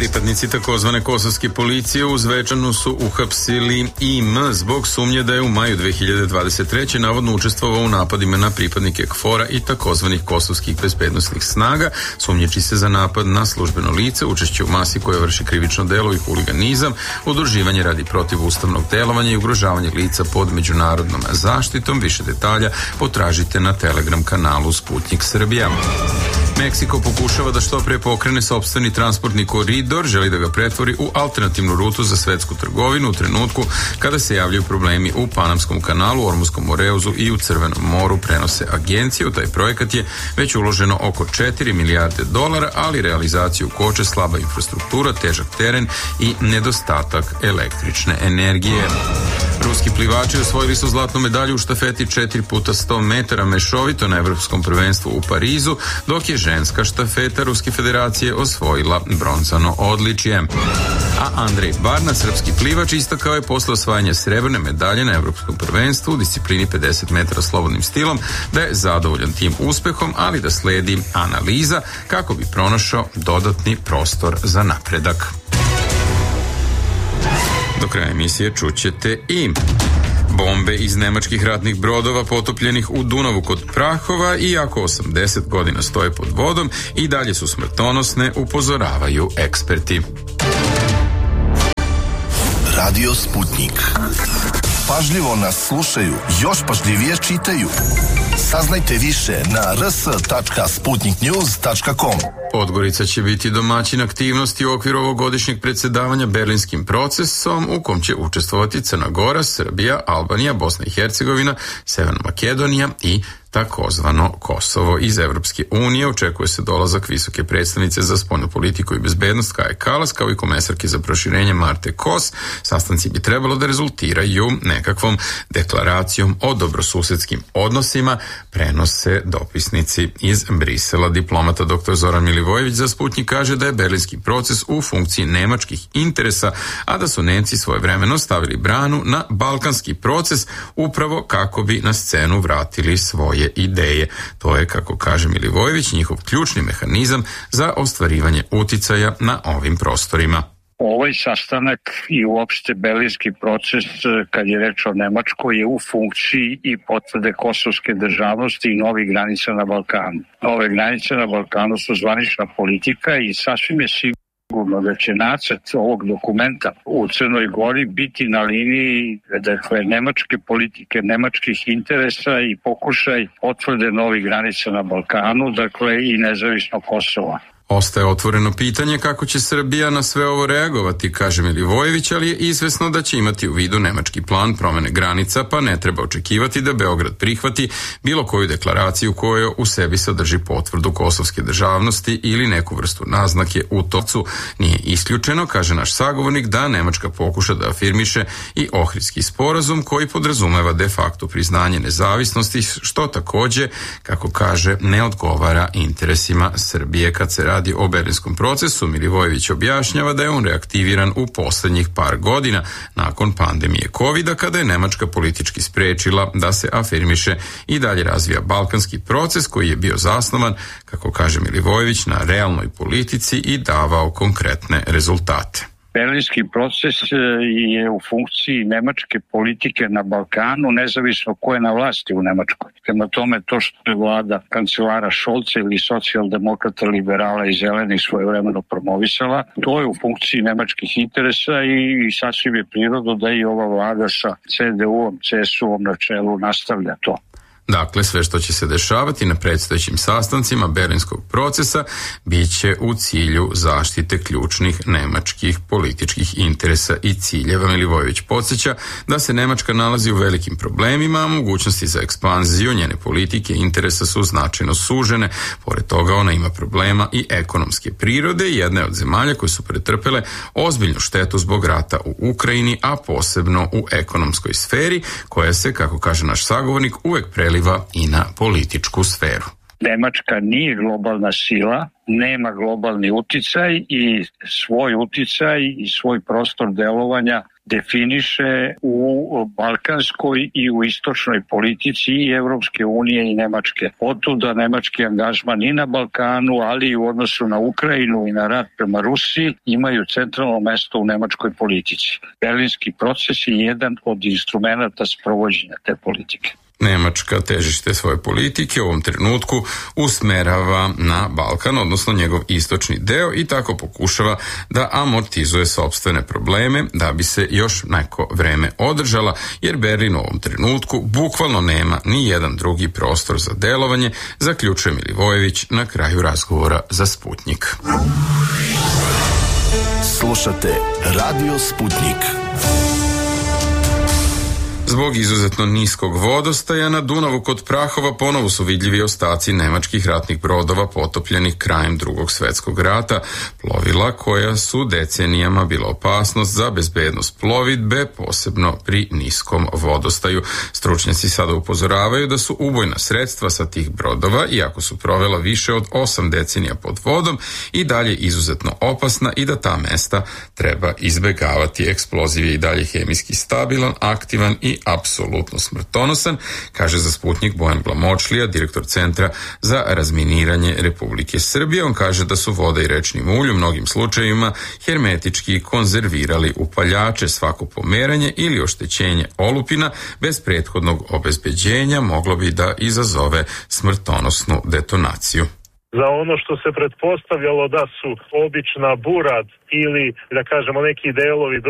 Pripadnici takozvane kosovske policije u Zvečanu su uhapsili IM zbog sumnje da je u maju 2023. navodno učestvovao u napadima na pripadnike KFOR-a i takozvanih kosovskih bezbednosnih snaga. Sumnjiči se za napad na službeno lice, učešće u masi koja vrši krivično delo i huliganizam, udruživanje radi protivustavnog delovanja i ugrožavanje lica pod međunarodnom zaštitom. Više detalja potražite na Telegram kanalu Sputnik Srbija. Meksiko pokušava da što pre pokrene sopstveni transportni koridor, želi da ga pretvori u alternativnu rutu za svetsku trgovinu u trenutku kada se javljaju problemi u Panamskom kanalu, Ormuskom moreuzu i u Crvenom moru, prenose agencije. U taj projekat je već uloženo oko 4 milijarde dolara, ali realizaciju koče slaba infrastruktura, težak teren i nedostatak električne energije. Ruski plivači osvojili su zlatnu medalju u štafeti 4x100 metara mešovito na Evropskom prvenstvu u Parizu, dok je ženska štafeta Ruske federacije osvojila bronzano odličje. A Andrej Barna, srpski plivač, istakao je posle osvajanja srebrne medalje na Evropskom prvenstvu u disciplini 50 metara slobodnim stilom da je zadovoljan tim uspehom, ali da sledi analiza kako bi pronašao dodatni prostor za napredak. Do kraja emisije čućete i bombe iz nemačkih ratnih brodova potopljenih u Dunavu kod Prahova, iako 80 godina stoje pod vodom i dalje su smrtonosne, upozoravaju eksperti. Radio Sputnik. Pažljivo nas slušaju, još pažljivije čitaju. Saznajte više na rs.sputniknews.com. Podgorica će biti domaćin aktivnosti u okviru ovogodišnjeg predsjedavanja Berlinskim procesom, u kom će učestvovati Crna Gora, Srbija, Albanija, Bosna i Hercegovina, Severna Makedonija i takozvano Kosovo. Iz Evropske unije očekuje se dolazak visoke predstavnice za spoljnu politiku i bezbednost Kaje Kalas, kao i komesarke za proširenje Marte Kos. Sastanci bi trebalo da rezultiraju nekakvom deklaracijom o dobrosusedskim odnosima, prenose dopisnici iz Brisela. Diplomata dr. Zoran Milivojević za Sputnik kaže da je berlinski proces u funkciji nemačkih interesa, a da su Nemci svojevremeno stavili branu na balkanski proces upravo kako bi na scenu vratili svoje ideje. To je, kako kaže Milivojević, njihov ključni mehanizam za ostvarivanje uticaja na ovim prostorima. Ovaj sastanak i uopšte berlinski proces, kad je reč o Nemačkoj, je u funkciji i potvrde kosovske državnosti i novih granica na Balkanu. Ove granice na Balkanu su zvanična politika i sasvim je sigurno da će nacrt ovog dokumenta u Crnoj Gori biti na liniji, dakle, nemačke politike, nemačkih interesa i pokušaj potvrde novih granica na Balkanu, dakle i nezavisno Kosova. Ostaje otvoreno pitanje kako će Srbija na sve ovo reagovati, kaže Milivojević, ali je izvesno da će imati u vidu nemački plan promene granica, pa ne treba očekivati da Beograd prihvati bilo koju deklaraciju koja u sebi sadrži potvrdu kosovske državnosti ili neku vrstu naznake u tocu. Nije isključeno, kaže naš sagovornik, da Nemačka pokuša da afirmiše i Ohridski sporazum koji podrazumeva de facto priznanje nezavisnosti, što takođe, kako kaže, ne odgovara interesima Srbije. Kad se radi o berlinskom procesu, Milivojević objašnjava da je on reaktiviran u poslednjih par godina nakon pandemije covida, kada je Nemačka politički sprečila da se afirmiše i dalje razvija balkanski proces koji je bio zasnovan, kako kaže Milivojević, na realnoj politici i davao konkretne rezultate. Berlinski proces je u funkciji nemačke politike na Balkanu, nezavisno ko je na vlasti u Nemačkoj. Prema tome, to što je vlada kancelara Šolca ili socijaldemokrata, liberala i zelenih svojevremeno promovisala, to je u funkciji nemačkih interesa i sasvim je prirodno da i ova vlada sa CDU-om, CSU-om na čelu nastavlja to. Dakle, sve što će se dešavati na predstojećim sastancima berlinskog procesa bit će u cilju zaštite ključnih nemačkih političkih interesa i ciljeva. Milivojević podsjeća da se Nemačka nalazi u velikim problemima, a mogućnosti za ekspanziju njene politike i interesa su značajno sužene. Pored toga, ona ima problema i ekonomske prirode i jedna je od zemalja koje su pretrpele ozbiljnu štetu zbog rata u Ukrajini, a posebno u ekonomskoj sferi, koja se, kako kaže naš sagovornik, uvek preliva i na političku sferu. Nemačka nije globalna sila, nema globalni uticaj i svoj uticaj i svoj prostor delovanja definiše u balkanskoj i u istočnoj politici i Evropske unije i Nemačke. Otuda nemački angažman i na Balkanu, ali i u odnosu na Ukrajinu i na rat prema Rusiji imaju centralno mesto u nemačkoj politici. Berlinski proces je jedan od instrumenta sprovođenja te politike. Nemačka težište svoje politike u ovom trenutku usmerava na Balkan, odnosno njegov istočni deo, i tako pokušava da amortizuje sopstvene probleme da bi se još neko vreme održala, jer Berlin u ovom trenutku bukvalno nema ni jedan drugi prostor za delovanje, zaključuje Milivojević na kraju razgovora za Sputnjik. Slušate Radio Sputnjik. Zbog izuzetno niskog vodostaja na Dunavu kod Prahova ponovo su vidljivi ostaci nemačkih ratnih brodova potopljenih krajem Drugog svjetskog rata, plovila koja su decenijama bila opasnost za bezbednost plovidbe, posebno pri niskom vodostaju. Stručnjaci sada upozoravaju da su ubojna sredstva sa tih brodova, iako su provela više od 8 decenija pod vodom, i dalje izuzetno opasna i da ta mesta treba izbegavati. Eksploziv je i dalje hemijski stabilan, aktivan i apsolutno smrtonosan, kaže za Sputnjik Bojan Glamočlija, direktor Centra za razminiranje Republike Srbije. On kaže da su voda i rečni mulj u mnogim slučajevima hermetički konzervirali upaljače. Svako pomeranje ili oštećenje olupina bez prethodnog obezbeđenja moglo bi da izazove smrtonosnu detonaciju. Za ono što se pretpostavljalo da su obična burad ili, da kažemo, neki delovi